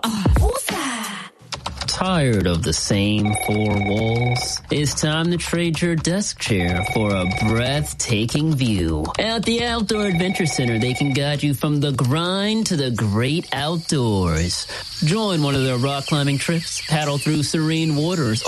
Tired of the same four walls? It's time to trade your desk chair for a breathtaking view. At the Outdoor Adventure Center, they can guide you from the grind to the great outdoors. Join one of their rock climbing trips, paddle through serene waters,